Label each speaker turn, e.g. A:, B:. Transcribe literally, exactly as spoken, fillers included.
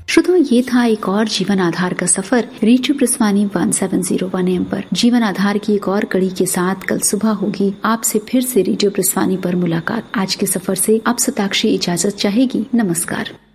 A: श्रोताओं, ये था एक और जीवन आधार का सफर radio प्रस्वानी one seven zero one M पर। जीवन आधार की एक और कड़ी के साथ कल सुबह होगी आपसे फिर से रेडियो प्रस्वानी पर मुलाकात। आज के सफर से अब सताक्षी इजाजत चाहेगी। नमस्कार।